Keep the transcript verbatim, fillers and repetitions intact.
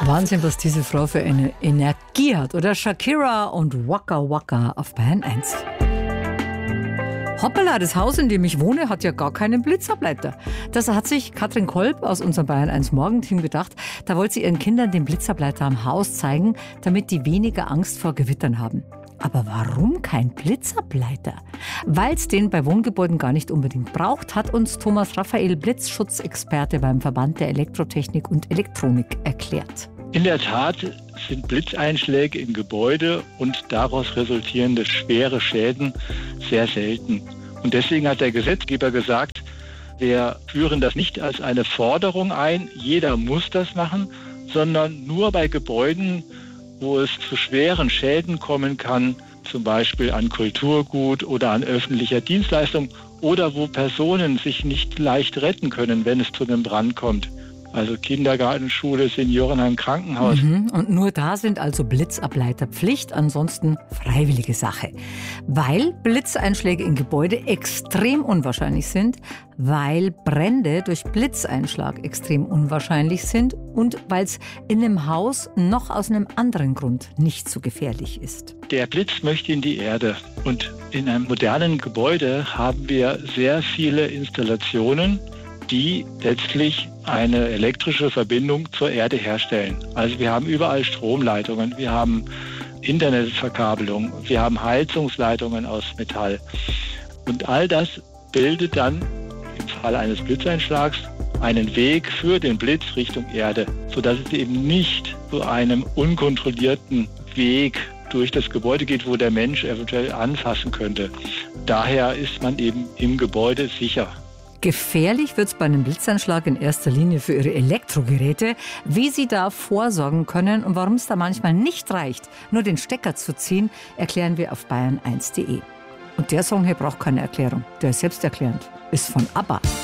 Wahnsinn, was diese Frau für eine Energie hat. Oder Shakira und Waka Waka auf Bayern eins. Hoppala, das Haus, in dem ich wohne, hat ja gar keinen Blitzableiter. Das hat sich Katrin Kolb aus unserem Bayern eins Morgenteam gedacht. Da wollte sie ihren Kindern den Blitzableiter am Haus zeigen, damit die weniger Angst vor Gewittern haben. Aber warum kein Blitzableiter? Weil es den bei Wohngebäuden gar nicht unbedingt braucht, hat uns Thomas Raphael, Blitzschutzexperte beim Verband der Elektrotechnik und Elektronik, erklärt. In der Tat sind Blitzeinschläge im Gebäude und daraus resultierende schwere Schäden sehr selten. Und deswegen hat der Gesetzgeber gesagt, wir führen das nicht als eine Forderung ein, jeder muss das machen, sondern nur bei Gebäuden, wo es zu schweren Schäden kommen kann, zum Beispiel an Kulturgut oder an öffentlicher Dienstleistung oder wo Personen sich nicht leicht retten können, wenn es zu einem Brand kommt. Also Kindergarten, Schule, Seniorenheim, Krankenhaus. Mhm. Und nur da sind also Blitzableiter Pflicht, ansonsten freiwillige Sache. Weil Blitzeinschläge in Gebäude extrem unwahrscheinlich sind, weil Brände durch Blitzeinschlag extrem unwahrscheinlich sind und weil es in einem Haus noch aus einem anderen Grund nicht so gefährlich ist. Der Blitz möchte in die Erde und in einem modernen Gebäude haben wir sehr viele Installationen, die letztlich eine elektrische Verbindung zur Erde herstellen. Also wir haben überall Stromleitungen, wir haben Internetverkabelung, wir haben Heizungsleitungen aus Metall. Und all das bildet dann im Fall eines Blitzeinschlags einen Weg für den Blitz Richtung Erde, sodass es eben nicht zu einem unkontrollierten Weg durch das Gebäude geht, wo der Mensch eventuell anfassen könnte. Daher ist man eben im Gebäude sicher. Gefährlich wird es bei einem Blitzeinschlag in erster Linie für Ihre Elektrogeräte. Wie Sie da vorsorgen können und warum es da manchmal nicht reicht, nur den Stecker zu ziehen, erklären wir auf bayern eins punkt de. Und der Song hier braucht keine Erklärung. Der ist selbsterklärend. Ist von ABBA.